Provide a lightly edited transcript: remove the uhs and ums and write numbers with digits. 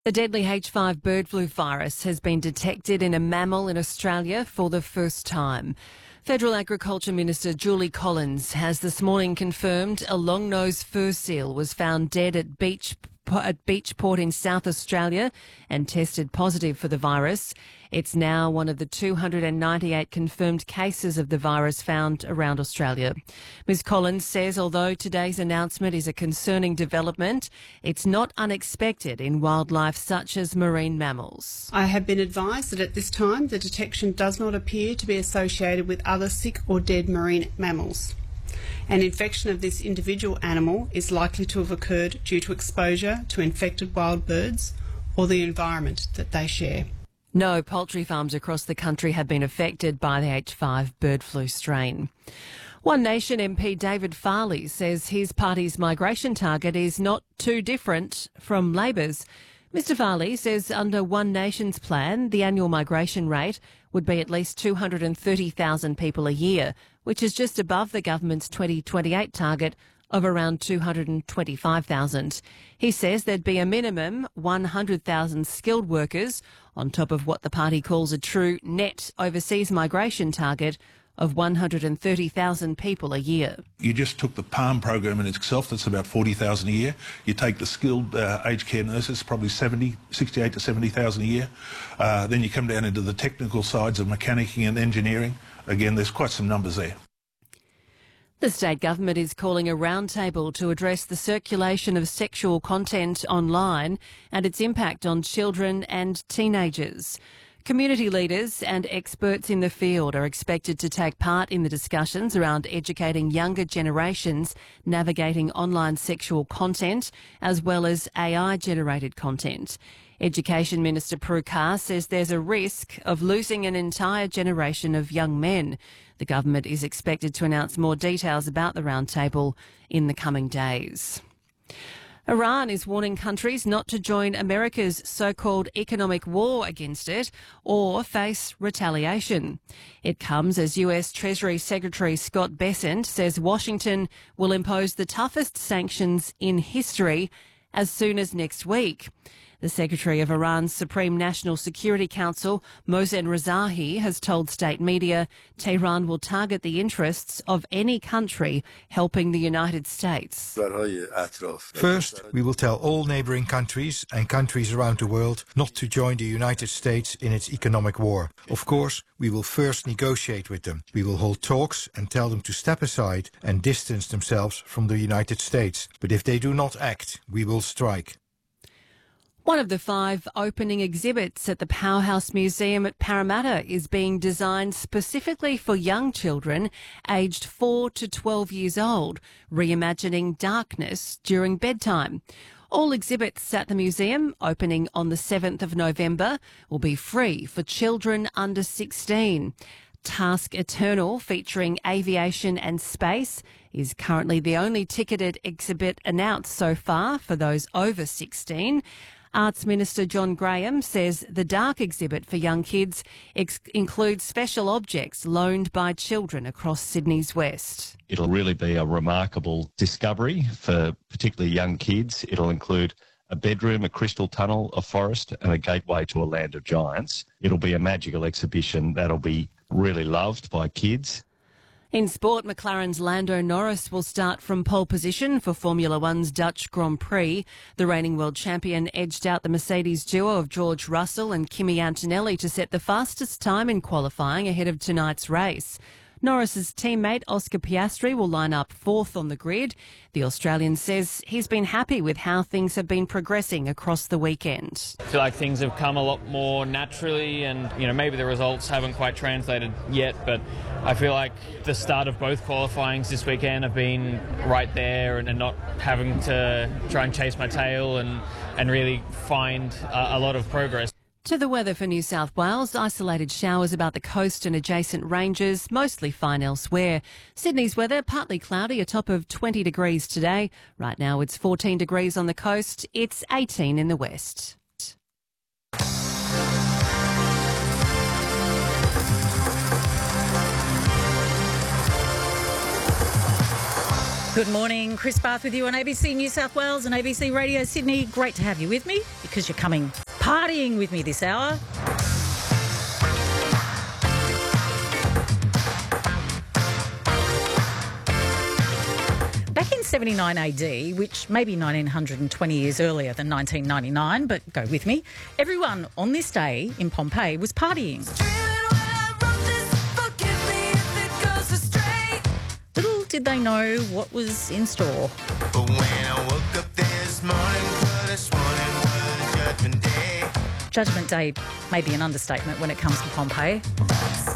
The deadly H5 bird flu virus has been detected in a mammal in Australia for the first time. Federal Agriculture Minister Julie Collins has this morning confirmed a long-nosed fur seal was found dead at Beachport in South Australia and tested positive for the virus. It's now one of the 298 confirmed cases of the virus found around Australia. Ms Collins says although today's announcement is a concerning development, it's not unexpected in wildlife such as marine mammals. I have been advised that at this time the detection does not appear to be associated with other sick or dead marine mammals. An infection of this individual animal is likely to have occurred due to exposure to infected wild birds or the environment that they share. No poultry farms across the country have been affected by the H5 bird flu strain. One Nation MP David Farley says his party's migration target is not too different from Labor's. Mr Farley says under One Nation's plan, the annual migration rate would be at least 230,000 people a year, which is just above the government's 2028 target of around 225,000. He says there'd be a minimum 100,000 skilled workers on top of what the party calls a true net overseas migration target of 130,000 people a year. You just took the PALM program in itself, that's about 40,000 a year. You take the skilled aged care nurses, probably 68 to 70,000 a year. Then you come down into the technical sides of mechanicking and engineering. Again, there's quite some numbers there. The state government is calling a roundtable to address the circulation of sexual content online and its impact on children and teenagers. Community leaders and experts in the field are expected to take part in the discussions around educating younger generations navigating online sexual content as well as AI-generated content. Education Minister Prue Carr says there's a risk of losing an entire generation of young men. The government is expected to announce more details about the roundtable in the coming days. Iran is warning countries not to join America's so-called economic war against it or face retaliation. It comes as US Treasury Secretary Scott Bessent says Washington will impose the toughest sanctions in history as soon as next week. The Secretary of Iran's Supreme National Security Council, Mohsen Rezaei, has told state media Tehran will target the interests of any country helping the United States. First, we will tell all neighbouring countries and countries around the world not to join the United States in its economic war. Of course, we will first negotiate with them. We will hold talks and tell them to step aside and distance themselves from the United States. But if they do not act, we will strike. One of the 5 opening exhibits at the Powerhouse Museum at Parramatta is being designed specifically for young children aged 4 to 12 years old, reimagining darkness during bedtime. All exhibits at the museum, opening on the 7th of November, will be free for children under 16. Task Eternal, featuring aviation and space, is currently the only ticketed exhibit announced so far for those over 16. Arts Minister John Graham says the Dark exhibit for young kids includes special objects loaned by children across Sydney's west. It'll really be a remarkable discovery for particularly young kids. It'll include a bedroom, a crystal tunnel, a forest and a gateway to a land of giants. It'll be a magical exhibition that'll be really loved by kids. In sport, McLaren's Lando Norris will start from pole position for Formula One's Dutch Grand Prix. The reigning world champion edged out the Mercedes duo of George Russell and Kimi Antonelli to set the fastest time in qualifying ahead of tonight's race. Norris's teammate Oscar Piastri will line up 4th on the grid. The Australian says he's been happy with how things have been progressing across the weekend. I feel like things have come a lot more naturally and, maybe the results haven't quite translated yet, but I feel like the start of both qualifyings this weekend have been right there and not having to try and chase my tail and really find a lot of progress. To the weather for New South Wales, isolated showers about the coast and adjacent ranges, mostly fine elsewhere. Sydney's weather, partly cloudy, a top of 20 degrees today. Right now it's 14 degrees on the coast, it's 18 in the west. Good morning, Chris Bath with you on ABC New South Wales and ABC Radio Sydney. Great to have you with me because you're coming partying with me this hour. Back in 79 AD, which may be 1920 years earlier than 1999, but go with me, everyone on this day in Pompeii was partying. Little did they know what was in store. But when I woke up this morning, this morning was Judgment Day. Judgment Day may be an understatement when it comes to Pompeii.